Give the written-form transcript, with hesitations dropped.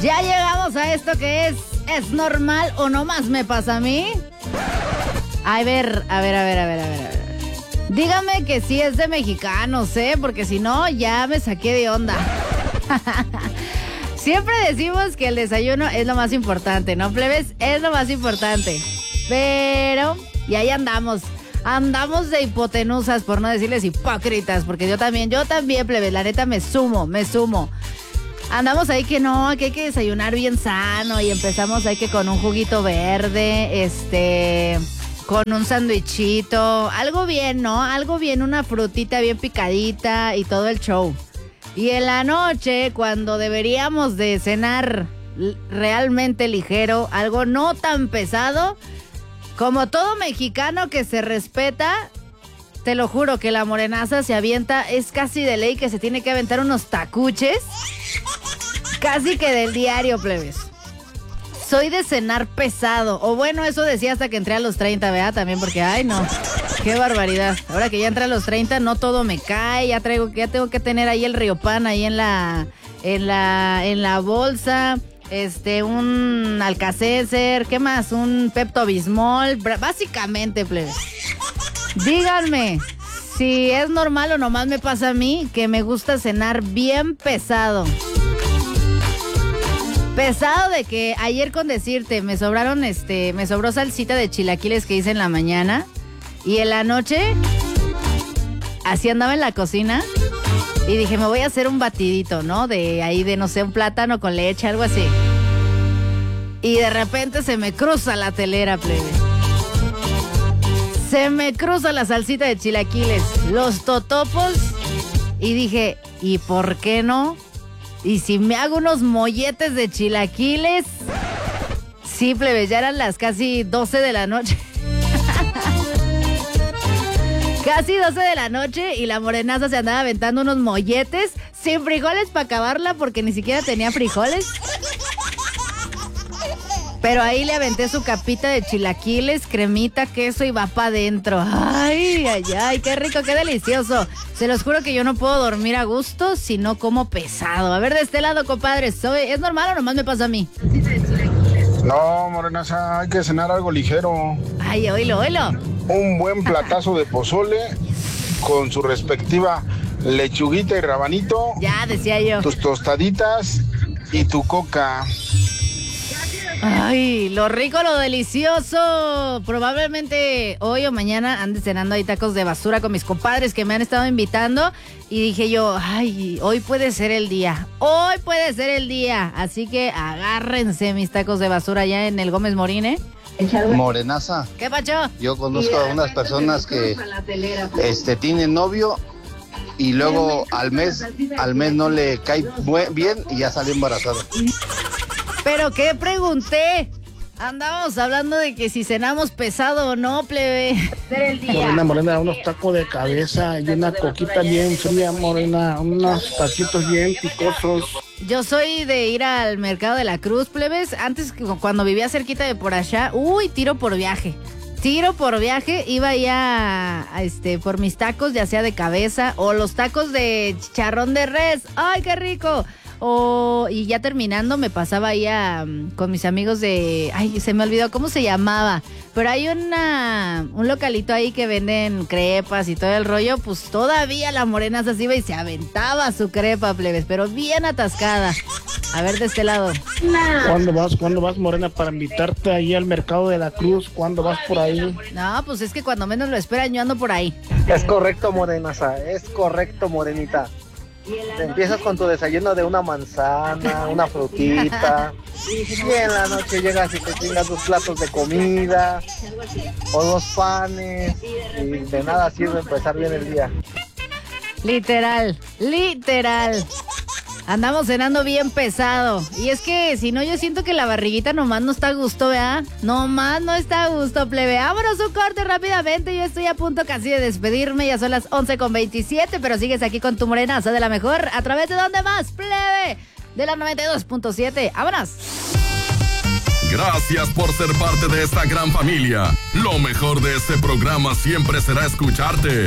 Ya llegamos a esto que ¿es normal o nomás me pasa a mí? A ver. Dígame que sí es de mexicanos, porque si no, ya me saqué de onda. Siempre decimos que el desayuno es lo más importante, ¿no, plebes? Es lo más importante. Pero, y ahí andamos de hipotenusas, por no decirles hipócritas, porque yo también, plebes, la neta me sumo. Andamos ahí que hay que desayunar bien sano y empezamos ahí que con un juguito verde, con un sándwichito, algo bien, ¿no? Algo bien, una frutita bien picadita y todo el show. Y en la noche, cuando deberíamos de cenar realmente ligero, algo no tan pesado, como todo mexicano que se respeta, te lo juro que la morenaza se avienta, es casi de ley que se tiene que aventar unos tacuches, casi que del diario, plebes. Soy de cenar pesado, o bueno, eso decía hasta que entré a los 30, ¿verdad? También porque, ay no, qué barbaridad. Ahora que ya entré a los 30, no todo me cae, ya tengo que tener ahí el Riopan ahí en la bolsa, un Alka-Seltzer, ¿qué más? Un Pepto-Bismol, básicamente, plebes. Díganme si es normal o nomás me pasa a mí que me gusta cenar bien pesado. Pesado de que ayer con decirte, me sobró salsita de chilaquiles que hice en la mañana y en la noche así andaba en la cocina y dije, me voy a hacer un batidito, ¿no? No sé, un plátano con leche, algo así. Y de repente se me cruza la telera, plebe. Se me cruza la salsita de chilaquiles, los totopos y dije, ¿y por qué no? ¿Y si me hago unos molletes de chilaquiles? Sí, plebe, ya eran las casi 12 de la noche. Casi 12 de la noche y la morenaza se andaba aventando unos molletes sin frijoles para acabarla porque ni siquiera tenía frijoles. Pero ahí le aventé su capita de chilaquiles, cremita, queso y va para adentro. Ay, qué rico, qué delicioso. Se los juro que yo no puedo dormir a gusto si no como pesado. A ver, de este lado, compadre, ¿es normal o nomás me pasa a mí? No, morenaza, hay que cenar algo ligero. Ay, oílo. Un buen platazo de pozole con su respectiva lechuguita y rabanito. Ya, decía yo. Tus tostaditas y tu coca. Ay, lo rico, lo delicioso. Probablemente hoy o mañana ande cenando ahí tacos de basura con mis compadres que me han estado invitando. Y dije yo, ay, hoy puede ser el día. Así que agárrense mis tacos de basura allá en el Gómez Morín, ¿eh? Morenaza. ¿Qué pacho? Yo conozco a unas personas que tienen novio y luego al mes no le cae bien y ya sale embarazada. ¿Pero qué pregunté? Andábamos hablando de que si cenamos pesado o no, plebe. Morena, unos tacos de cabeza y una coquita bien fría, morena, unos taquitos bien picosos. Yo soy de ir al mercado de la Cruz, plebes. Antes, cuando vivía cerquita de por allá, tiro por viaje, iba ya por mis tacos, ya sea de cabeza o los tacos de chicharrón de res. ¡Ay, qué rico! Y ya terminando me pasaba ahí con mis amigos se me olvidó cómo se llamaba, pero hay un localito ahí que venden crepas y todo el rollo, pues todavía la morenaza se iba y se aventaba su crepa, plebes, pero bien atascada. A ver, de este lado. ¿Cuándo vas, morena, para invitarte ahí al mercado de la Cruz? ¿Cuándo vas por ahí? No, pues es que cuando menos lo esperan yo ando por ahí. Es correcto, morenaza, es correcto, morenita. Te empiezas con tu desayuno de una manzana, una frutita, y en la noche llegas y te chingas 2 platos de comida o 2 panes y de nada sirve empezar bien el día. Literal. Andamos cenando bien pesado. Y es que si no, yo siento que la barriguita nomás no está a gusto, ¿verdad? Nomás no está a gusto, plebe. Vámonos un corte rápidamente. Yo estoy a punto casi de despedirme. Ya son las 11:27, pero sigues aquí con tu morenaza de la mejor. ¿A través de dónde más, plebe? De la 92.7. ¡Vámonos! Gracias por ser parte de esta gran familia. Lo mejor de este programa siempre será escucharte.